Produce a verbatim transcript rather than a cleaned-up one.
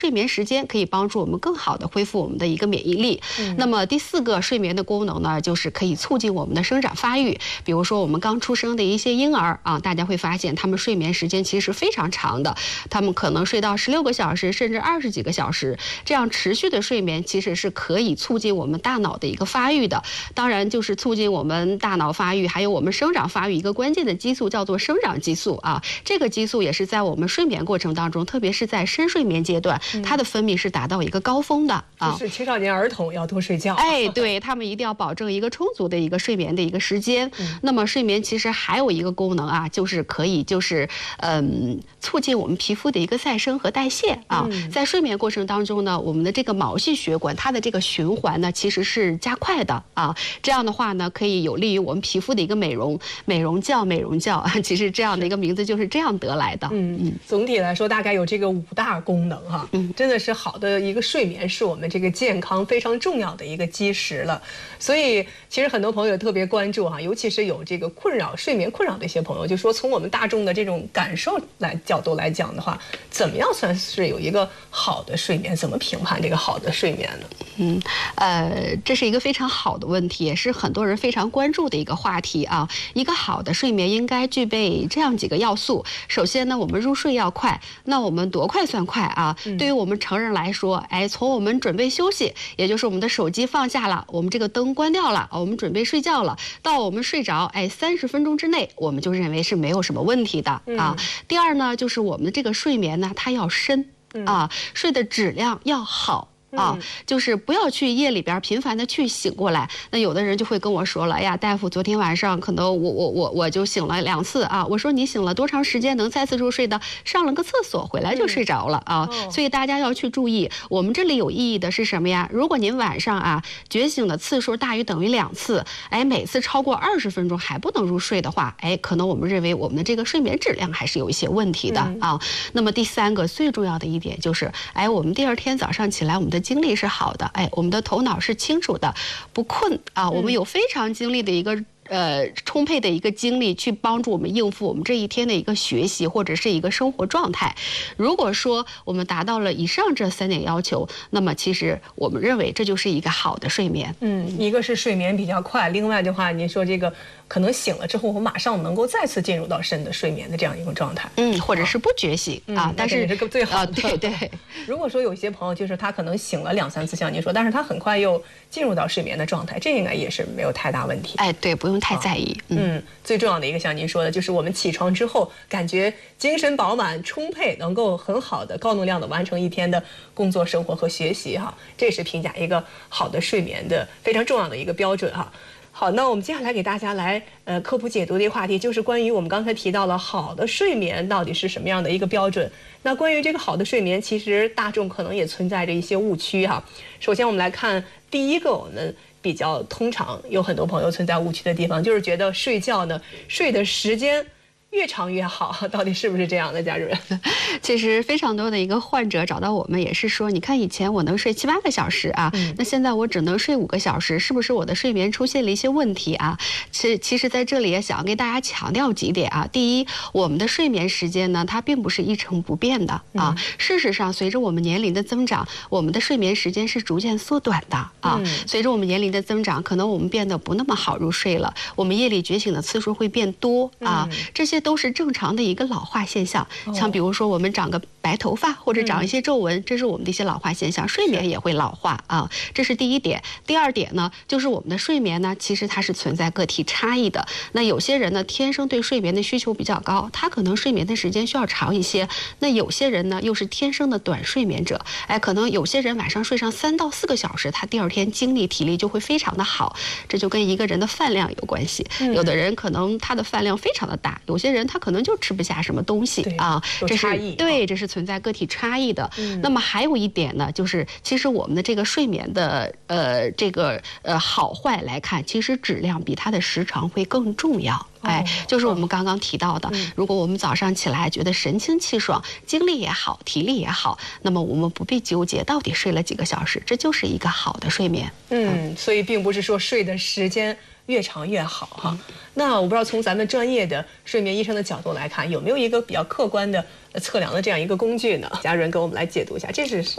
睡眠时间可以帮助我们更好的恢复我们的一个免疫力。嗯、那么第四个睡眠的功能呢，就是可以促进我们的生长发育。比如说我们刚出生的一些婴儿啊，大家会发现他们睡眠时间其实非常长的，他们可能睡到十六个小时，甚至二十几个小时，这样持续的睡眠其实是可以促进我们大脑的一个发育的。当然，就是促进我们大脑发育，还有我们生长发育一个关键的激素叫做生长激素啊，这个激素也是在我们睡眠过程当中，特别是在深睡眠阶段。它的分泌是达到一个高峰的啊， 就是青少年儿童要多睡觉。 哎，对他们一定要保证一个充足的一个睡眠的一个时间。嗯、那么睡眠其实还有一个功能啊，就是可以就是嗯促进我们皮肤的一个再生和代谢啊。嗯、在睡眠过程当中呢，我们的这个毛细血管它的这个循环呢其实是加快的啊。这样的话呢，可以有利于我们皮肤的一个美容。美容觉，美容觉，其实这样的一个名字就是这样得来的。 嗯嗯，总体来说大概有这个五大功能哈。嗯。真的是好的一个睡眠，是我们这个健康非常重要的一个基石了。所以，其实很多朋友特别关注哈，尤其是有这个困扰睡眠困扰的一些朋友，就说从我们大众的这种感受来角度来讲的话，怎么样算是有一个好的睡眠？怎么评判这个好的睡眠呢？ 嗯，呃，这是一个非常好的问题，也是很多人非常关注的一个话题啊。一个好的睡眠应该具备这样几个要素。首先呢，我们入睡要快。那我们多快算快啊？嗯、对于我们成人来说，哎，从我们准备休息，也就是我们的手机放下了，我们这个灯关掉了，我们准备睡觉了，到我们睡着，哎，三十分钟之内，我们就认为是没有什么问题的啊。嗯、第二呢，就是我们的这个睡眠呢，它要深啊，睡的质量要好。啊，就是不要去夜里边频繁的去醒过来。那有的人就会跟我说了，哎呀，大夫，昨天晚上可能我我我我就醒了两次啊。我说你醒了多长时间能再次入睡的？上了个厕所回来就睡着了啊。嗯、所以大家要去注意，我们这里有意义的是什么呀？如果您晚上啊觉醒的次数大于等于两次，哎，每次超过二十分钟还不能入睡的话，哎，可能我们认为我们的这个睡眠质量还是有一些问题的啊。嗯、那么第三个最重要的一点就是，哎，我们第二天早上起来，我们的精力是好的，哎，我们的头脑是清楚的，不困啊，我们有非常精力的一个呃充沛的一个精力去帮助我们应付我们这一天的一个学习或者是一个生活状态。如果说我们达到了以上这三点要求，那么其实我们认为这就是一个好的睡眠。 嗯，一个是睡眠比较快，另外的话，您说这个可能醒了之后，我马上能够再次进入到深的睡眠的这样一个状态。 嗯，或者是不觉醒、嗯、啊，但是这个最好的、 呃。对对。 如果说有些朋友就是他可能醒了两三次，像您说，但是他很快又进入到睡眠的状态，这应该也是没有太大问题。 哎，对，不用太在意。 嗯, 嗯，最重要的一个像您说的，就是我们起床之后感觉精神饱满、充沛，能够很好的、高能量的完成一天的工作、生活和学习哈，这是评价一个好的睡眠的非常重要的一个标准哈。好，那我们接下来给大家来呃科普解读的一个话题，就是关于我们刚才提到了好的睡眠到底是什么样的一个标准。那关于这个好的睡眠，其实大众可能也存在着一些误区哈。首先我们来看第一个，我们比较通常有很多朋友存在误区的地方，就是觉得睡觉呢睡的时间越长越好，到底是不是这样的，佳主任？ 其实非常多的一个患者找到我们也是说，你看以前我能睡七八个小时啊，嗯、那现在我只能睡五个小时，是不是我的睡眠出现了一些问题啊？其其实在这里也想要给大家强调几点啊。第一，我们的睡眠时间呢，它并不是一成不变的啊。嗯、事实上，随着我们年龄的增长，我们的睡眠时间是逐渐缩短的啊。嗯、随着我们年龄的增长，可能我们变得不那么好入睡了，我们夜里觉醒的次数会变多啊。嗯、这些都是正常的一个老化现象，像比如说我们长个白头发或者长一些皱纹，这是我们的一些老化现象，睡眠也会老化啊，这是第一点。第二点呢，就是我们的睡眠呢，其实它是存在个体差异的。那有些人呢，天生对睡眠的需求比较高，他可能睡眠的时间需要长一些。那有些人呢，又是天生的短睡眠者，哎，可能有些人晚上睡上三到四个小时，他第二天精力体力就会非常的好。这就跟一个人的饭量有关系，嗯、有的人可能他的饭量非常的大，有些人他可能就吃不下什么东西啊，这是对，这是存在个体差异的。嗯、那么还有一点呢，就是其实我们的这个睡眠的呃这个呃好坏来看，其实质量比它的时长会更重要。哎，就是我们刚刚提到的，嗯、如果我们早上起来觉得神清气爽，精力也好，体力也好，那么我们不必纠结到底睡了几个小时，这就是一个好的睡眠。 嗯，所以并不是说睡的时间越长越好哈。嗯、那我不知道从咱们专业的睡眠医生的角度来看，有没有一个比较客观的测量的这样一个工具呢？家人给我们来解读一下，这是